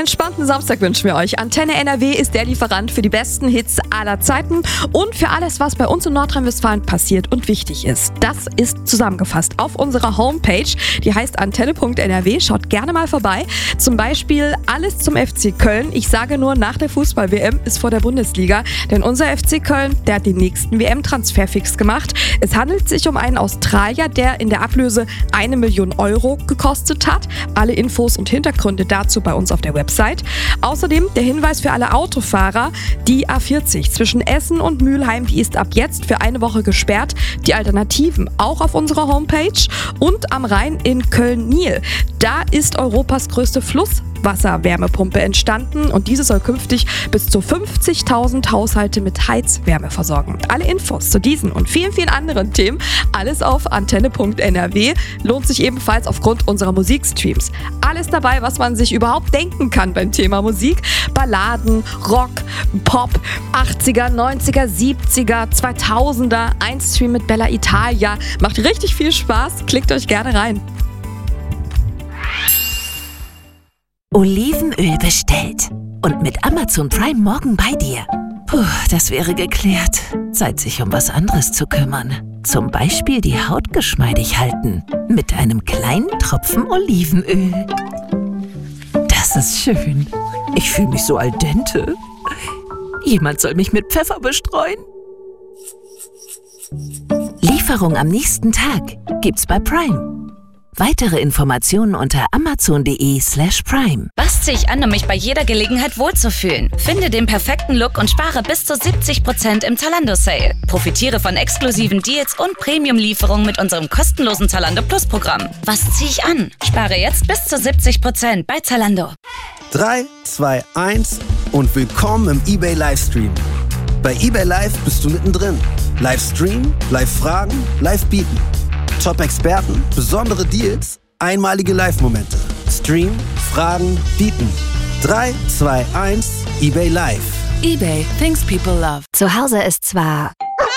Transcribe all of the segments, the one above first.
entspannten Samstag wünschen wir euch. Antenne NRW ist der Lieferant für die besten Hits aller Zeiten und für alles, was bei uns in Nordrhein-Westfalen passiert und wichtig ist. Das ist zusammengefasst auf unserer Homepage. Die heißt antenne.nrw. Schaut gerne mal vorbei. Zum Beispiel alles zum FC Köln. Ich sage nur, nach der Fußball-WM ist vor der Bundesliga. Denn unser FC Köln, der hat den nächsten WM-Transfer fix gemacht. Es handelt sich um einen Australier, der in der Ablöse 1 Million Euro gekostet hat. Alle Infos und Hintergründe dazu bei uns auf der Website. Außerdem der Hinweis für alle Autofahrer, die A40 zwischen Essen und Mülheim, die ist ab jetzt für eine Woche gesperrt. Die Alternativen auch auf unserer Homepage. Und am Rhein in Köln-Niel, da ist Europas größte Flusswasserwärmepumpe entstanden und diese soll künftig bis zu 50.000 Haushalte mit Heizwärme versorgen. Alle Infos zu diesen und vielen, vielen anderen Themen, alles auf antenne.nrw, lohnt sich ebenfalls aufgrund unserer Musikstreams. Alles dabei, was man sich überhaupt denken kann beim Thema Musik. Balladen, Rock, Pop, 80er, 90er, 70er, 2000er, ein Stream mit Bella Italia. Macht richtig viel Spaß, klickt euch gerne rein. Olivenöl bestellt. Und mit Amazon Prime morgen bei dir. Puh, das wäre geklärt. Zeit, sich um was anderes zu kümmern. Zum Beispiel die Haut geschmeidig halten. Mit einem kleinen Tropfen Olivenöl. Das ist schön. Ich fühle mich so al dente. Jemand soll mich mit Pfeffer bestreuen. Lieferung am nächsten Tag gibt's bei Prime. Weitere Informationen unter amazon.de/prime. Was ziehe ich an, um mich bei jeder Gelegenheit wohlzufühlen? Finde den perfekten Look und spare bis zu 70% im Zalando-Sale. Profitiere von exklusiven Deals und Premium-Lieferungen mit unserem kostenlosen Zalando Plus-Programm. Was ziehe ich an? Spare jetzt bis zu 70% bei Zalando. 3, 2, 1 und willkommen im eBay Livestream. Bei eBay Live bist du mittendrin. Livestream, Live-Fragen, Live-Bieten. Top-Experten, besondere Deals, einmalige Live-Momente. Stream, Fragen, Bieten. 3, 2, 1, eBay Live. eBay, things people love. Zu Hause ist zwar...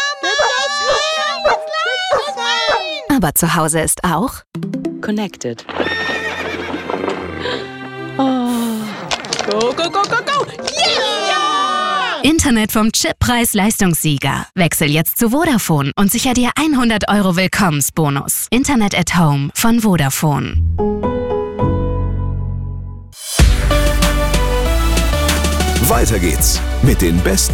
Aber zu Hause ist auch... Connected. Oh. Go, go, go, go, go! Yeah! Internet vom Chip-Preis-Leistungssieger. Wechsel jetzt zu Vodafone und sicher dir 100 € Willkommensbonus. Internet at Home von Vodafone. Weiter geht's mit den besten